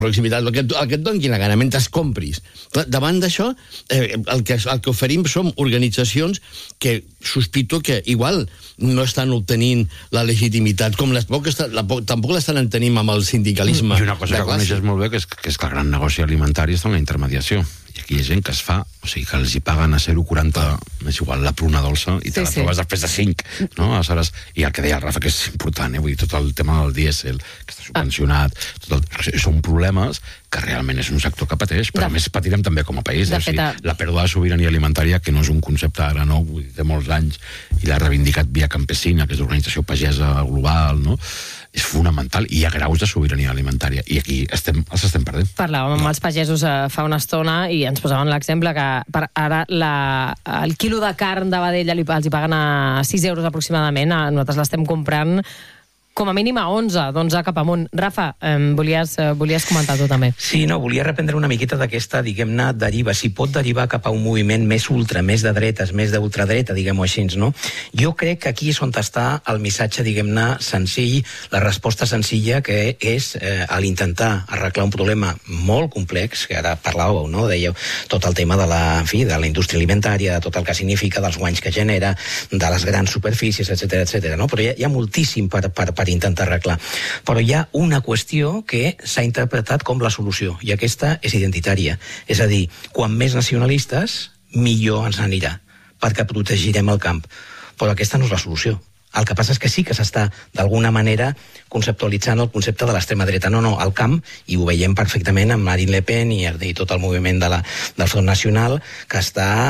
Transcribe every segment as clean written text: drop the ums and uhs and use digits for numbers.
proximitat, el que et doni la gana, mentre compris. Davant d'això, el que oferim són organitzacions que sospito que igual no estan obtenint la legitimitat, com tampoc l'estan entenent amb el sindicalisme. I una cosa que coneixes molt bé, que és que el gran negoci alimentari està en la intermediació. I aquí hi ha gent que es fa, o sigui, que els hi paguen a 0,40, és igual, la pruna dolça, i te la trobes després de 5, no? Aleshores, i el que deia el Rafa, que és important, vull dir, tot el tema del dièsel, que està subvencionat, són problemes que realment és un sector que pateix, però a més patirem també com a país. O sigui, la pèrdua de sobirania alimentària, que no és un concepte ara nou, vull dir, de molts anys, i l'ha reivindicat Via Campesina, que és l'organització pagesa global, no? És fonamental, i hi ha graus de sobirania alimentària, i aquí els estem perdent. Parlàvem amb els pagesos fa una estona i ens posaven l'exemple que ara el quilo de carn de vedella els hi paguen a 6 euros aproximadament, nosaltres l'estem comprant com a mínim a 11, d'11 cap amunt. Rafa, volies comentar tu també. Sí, no, volia reprendre una miqueta d'aquesta, diguem-ne, deriva. Si pot derivar cap a un moviment més ultra, més de dretes, més d'ultradreta, diguem-ho així, no? Jo crec que aquí és on està el missatge, diguem-ne, senzill, la resposta senzilla, que és a l'intentar arreglar un problema molt complex, que ara parlàveu, no? Dèieu tot el tema de la indústria alimentària, de tot el que significa, dels guanys que genera, de les grans superfícies, etc, no? Però hi ha moltíssim per intentar arreglar. Però hi ha una qüestió que s'ha interpretat com la solució, i aquesta és identitària. És a dir, quan més nacionalistes, millor ens anirà, perquè protegirem el camp. Però aquesta no és la solució. El que passa és que sí que s'està, d'alguna manera, conceptualitzant el concepte de l'extrema dreta. No, el camp, i ho veiem perfectament amb Marine Le Pen i tot el moviment del Front Nacional, que està,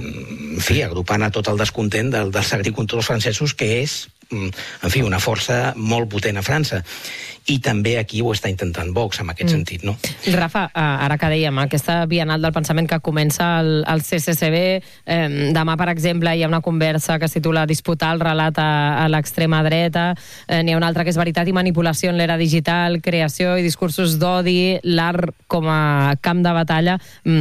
agrupant a tot el descontent dels agricultors francesos, que és una força molt potent a França. I també aquí ho està intentant Vox, en aquest sentit, no? Rafa, ara que dèiem, aquesta Bienal del Pensament que comença al CCCB, demà, per exemple, hi ha una conversa que es titula Disputar el relat a l'extrema dreta, n'hi ha una altra que és Veritat i manipulació en l'era digital, creació i discursos d'odi, l'art com a camp de batalla.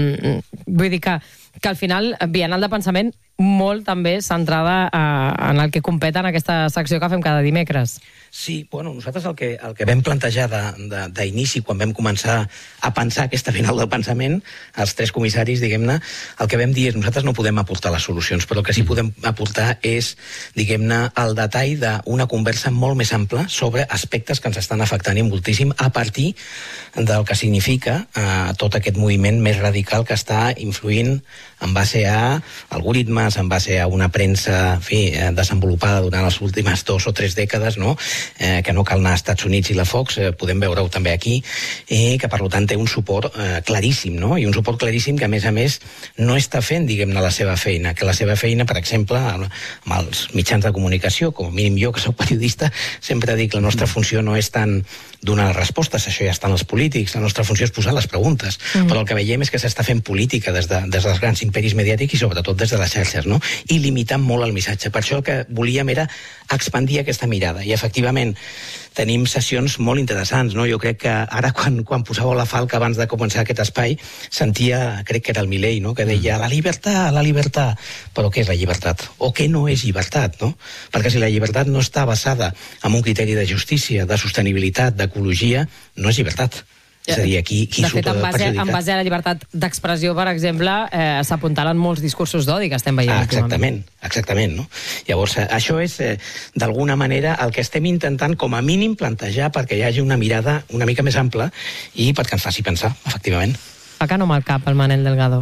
Vull dir que al final, Bienal de Pensament, molt també centrada en el que competa en aquesta secció que fem cada dimecres. Sí, bueno, nosaltres el que vam plantejar d'inici, quan vam començar a pensar aquesta Bienal del Pensament, els tres comissaris, diguem-ne, el que vam dir és nosaltres no podem aportar les solucions, però el que sí podem aportar és, diguem-ne, el detall d'una conversa molt més ampla sobre aspectes que ens estan afectant i moltíssim a partir del que significa tot aquest moviment més radical que està influint en base a algoritmes, en base a una premsa desenvolupada durant les últimes 2 o 3 dècades, no? Que no cal anar als Estats Units i la Fox, podem veure-ho també aquí, que per tant té un suport claríssim, no? I un suport claríssim que a més no està fent, diguem-ne, la seva feina, que la seva feina, per exemple, amb els mitjans de comunicació, com a mínim jo, que soc periodista, sempre dic que la nostra funció no és tant donar respostes, això ja estan els polítics, la nostra funció és posar les preguntes, però el que veiem és que s'està fent política des dels grans imperis mediàtics i sobretot des de les xarxes, no? I limitant molt el missatge. Per això el que volíem era expandir aquesta mirada, i efectivament tenim sessions molt interessants, no? Jo crec que ara quan posàveu la falca abans de començar aquest espai, sentia, crec que era el Milei, no? Que deia la llibertat, però què és la llibertat? O què no és llibertat, no? Perquè si la llibertat no està basada en un criteri de justícia, de sostenibilitat, d'ecologia, no és llibertat. És a dir, aquí de fet, en base a la llibertat d'expressió, per exemple, s'apuntalen molts discursos d'odi que estem veient. Exactament, no? Llavors, això és, d'alguna manera, el que estem intentant, com a mínim, plantejar perquè hi hagi una mirada una mica més ampla i perquè ens faci pensar, efectivament. Fa que no mal cap, el Manel Delgado.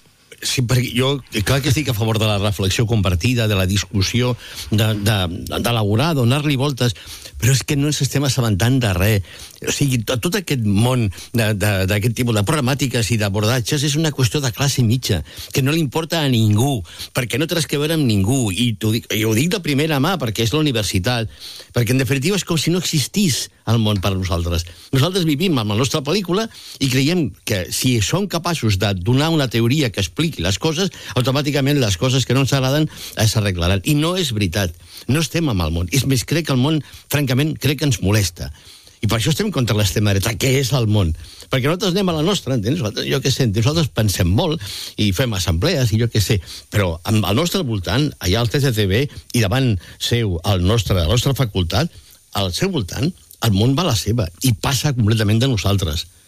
Sí, perquè jo, clar que estic a favor de la reflexió compartida, de la discussió, d'elaborar, donar-li voltes, però és que no ens estem assabentant de res. O sigui, tot aquest món d'aquest tipus de problemàtiques i d'abordatges és una qüestió de classe mitja, que no li importa a ningú, perquè no té res que veure amb ningú, i ho dic de primera mà, perquè és la universitat, perquè en definitiva és com si no existís el món per a nosaltres. Nosaltres vivim amb la nostra pel·lícula i creiem que si som capaços de donar una teoria que expliqui les coses, automàticament les coses que no ens agraden s'arreglaran. I no és veritat. No estem amb el món. És més, crec que el món, francament, crec que ens molesta. I per això estem contra l'extrema dreta, que és el món. Perquè nosaltres anem a la nostra, entens? Nosaltres pensem molt i fem assemblees i jo què sé, però al nostre voltant, allà al CCCB i davant seu, a la nostra facultat, al seu voltant, el món va a la seva i passa completament de nosaltres.